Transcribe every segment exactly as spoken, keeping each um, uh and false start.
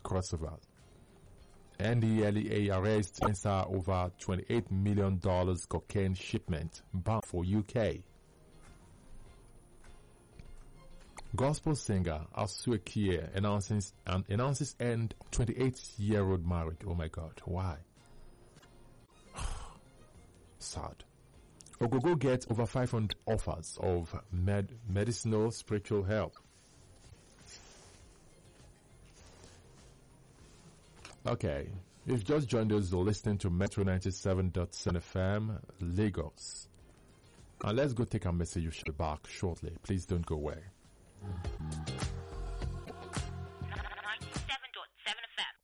crossover. N D L E A arrests over twenty-eight million dollars cocaine shipment bound for U K. Gospel singer Asue Kie announces, um, announces end twenty-eight-year-old marriage. Oh my God, why? Sad. Ogogo gets over five hundred offers of med medicinal spiritual help. Okay, you've just joined us, you're listening to Metro ninety-seven point seven F M, Lagos. And let's go take a message. You should be back shortly. Please don't go away. ninety-seven point seven F M.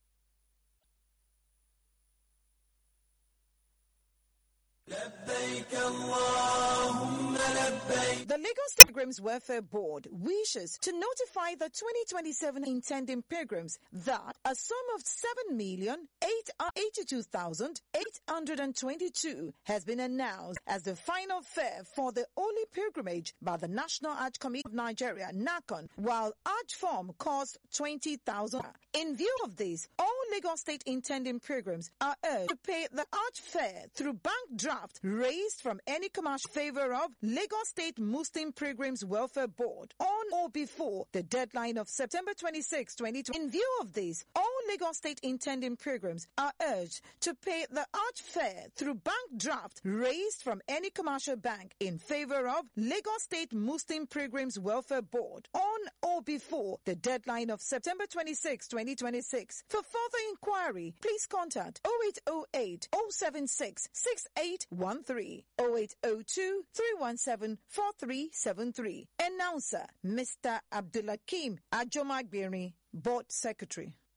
The Lagos Pilgrims Welfare Board wishes to notify the twenty twenty-seven intending pilgrims that a sum of seven million eight hundred eighty-two thousand eight hundred twenty-two has been announced as the final fare for the Holy Pilgrimage by the National Hajj Committee of Nigeria, NACON, while Hajj form costs twenty thousand. In view of this, all Lagos State intending pilgrims are urged to pay the Hajj fare through bank draft raised from any commercial favor of Lagos State Muslim Pilgrims Welfare Board on or before the deadline of September twenty-sixth, twenty twenty. In view of this, all Lagos State intending pilgrims are urged to pay the Hajj fare through bank draft raised from any commercial bank in favor of Lagos State Muslim Pilgrims Welfare Board on or before the deadline of September twenty-sixth, twenty twenty-six. For further inquiry, please contact oh eight oh eight, oh seven six, six eight one three, oh eight oh two, three one seven, four three seven three. Announcer, Mister Abdulakim Ajomagbiri, Board Secretary.